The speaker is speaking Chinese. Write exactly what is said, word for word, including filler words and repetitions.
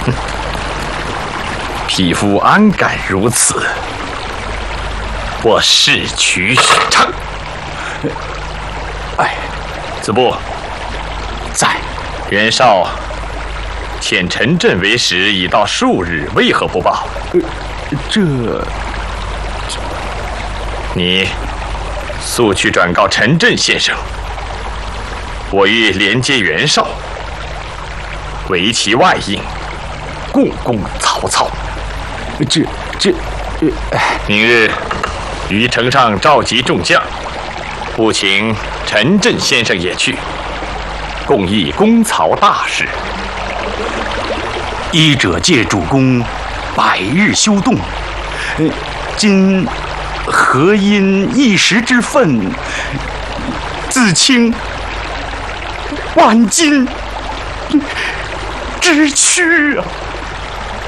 匹夫安敢如此？我誓取许昌。哎，子布，在袁绍遣陈震为使已到数日，为何不报？ 呃，这…… 你速去转告陈震先生，我欲连接袁绍，围其外应，共攻曹操。 这这……呃， 明日于城上召集众将，务请陈震先生也去，共议攻曹大事。 医者借主公，百日休动。呃，今何因一时之愤，自倾万金之躯啊！